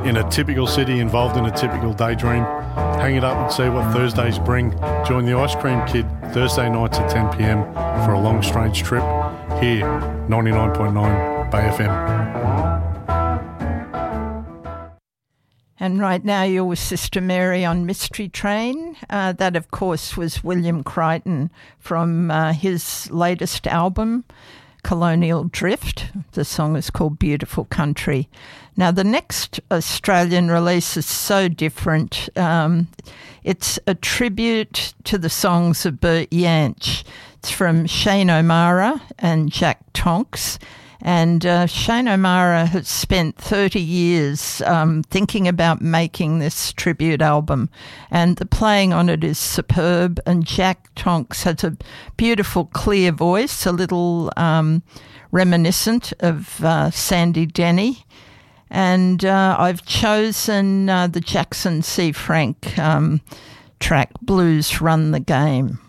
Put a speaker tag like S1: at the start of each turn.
S1: in a typical city, involved in a typical daydream. Hang it up and see what Thursdays bring. Join the Ice Cream Kid Thursday nights at 10 p.m. for a long, strange trip here, 99.9 Bay FM.
S2: And right now you're with Sister Mary on Mystery Train. That, of course, was William Crichton from his latest album, Colonial Drift. The song is called Beautiful Country. Now, the next Australian release is so different. It's a tribute to the songs of Bert Jansch. It's from Shane O'Mara and Jack Tonks. And Shane O'Mara has spent 30 years thinking about making this tribute album, and the playing on it is superb, and Jack Tonks has a beautiful, clear voice, a little reminiscent of Sandy Denny. And I've chosen the Jackson C. Frank track, Blues Run the Game.